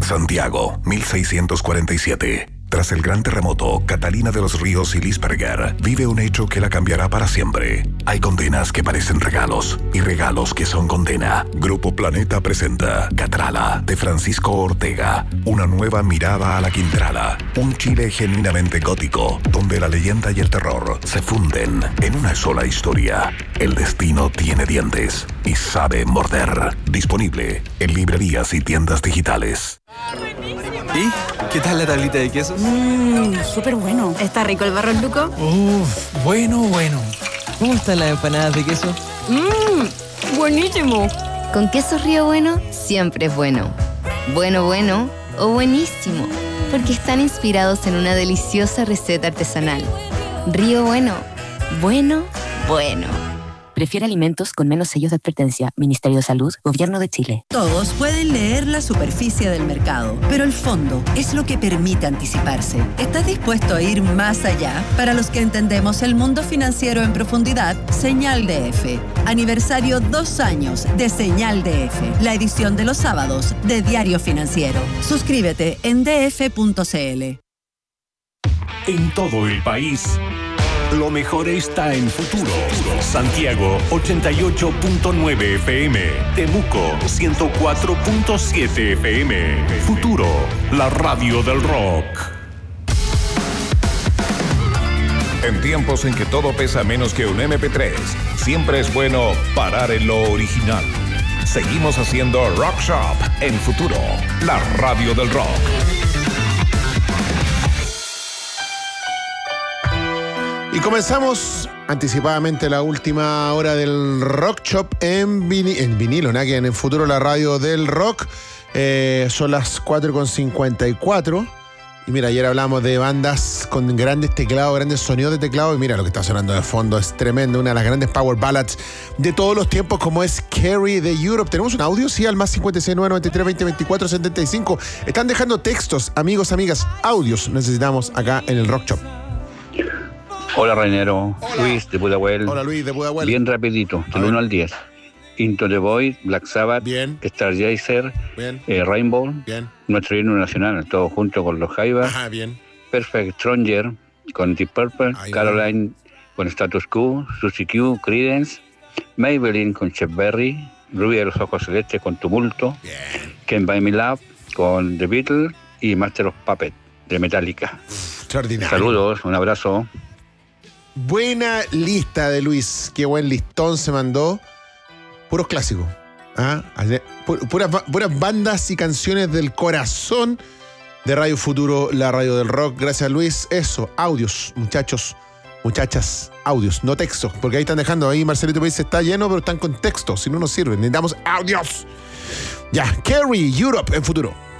Santiago, 1647. Tras el gran terremoto, Catalina de los Ríos y Lisberger vive un hecho que la cambiará para siempre. Hay condenas que parecen regalos y regalos que son condena. Grupo Planeta presenta Catrala, de Francisco Ortega. Una nueva mirada a la Quintrala. Un Chile genuinamente gótico, donde la leyenda y el terror se funden en una sola historia. El destino tiene dientes y sabe morder. Disponible en librerías y tiendas digitales. ¿Y qué tal la tablita de quesos? Súper bueno. ¿Está rico el barro Luco? Bueno. ¿Cómo están las empanadas de queso? Buenísimo. Con quesos Río Bueno, siempre es bueno. Bueno o buenísimo. Porque están inspirados en una deliciosa receta artesanal. Río Bueno. Bueno. Prefiere alimentos con menos sellos de advertencia. Ministerio de Salud, Gobierno de Chile. Todos pueden leer la superficie del mercado, pero el fondo es lo que permite anticiparse. ¿Estás dispuesto a ir más allá? Para los que entendemos el mundo financiero en profundidad, Señal DF. Aniversario 2 años de Señal DF, la edición de los sábados de Diario Financiero. Suscríbete en df.cl. En todo el país, lo mejor está en Futuro. Santiago 88.9 FM, Temuco 104.7 FM. Futuro, la radio del rock. En tiempos en que todo pesa menos que un MP3, siempre es bueno parar en lo original. Seguimos haciendo Rock Shop en Futuro, la radio del rock. Y comenzamos anticipadamente la última hora del Rock Shop en vinilo, ¿no? Que en el Futuro, la radio del rock. Son las 4:54. Y mira, ayer hablamos de bandas con grandes teclados, grandes sonidos de teclado. Y mira lo que está sonando de fondo, es tremendo. Una de las grandes power ballads de todos los tiempos, como es Carrie de Europe. ¿Tenemos un audio? Sí, al más 569 93 20 24 75. Están dejando textos, amigos, amigas, audios necesitamos acá en el Rock Shop. Hola, Rainero. Hola. Luis de Pudahuel. Hola, Luis de Pudahuel. Bien rapidito, del 1 al 10. Into the Void, Black Sabbath, Bien. Stargazer, Bien. Rainbow, Bien. Nuestro himno nacional, todo junto con los Jaivas. Ajá, bien. Perfect Stranger con Deep Purple, Ahí Caroline con Status Quo, Suzy Q, Creedence, Maybelline con Chuck Berry, Rubia de los Ojos Celestes con Tumulto, Bien. Can't Buy Me Love con The Beatles y Master of Puppets de Metallica. Extraordinario. Saludos, un abrazo. Buena lista de Luis. Qué buen listón se mandó. Puros clásicos. Puras bandas y canciones del corazón de Radio Futuro, la radio del rock. Gracias, Luis. Eso, audios, muchachos, muchachas, audios, no textos. Porque ahí están dejando, ahí Marcelito me dice, está lleno, pero están con textos. Si no nos sirven, necesitamos audios. Ya, Carrie, Europe en Futuro.